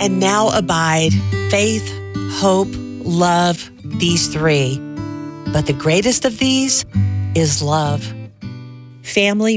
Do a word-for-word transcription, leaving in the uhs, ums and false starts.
And now abide faith, hope, love, these three. But the greatest of these is love. Family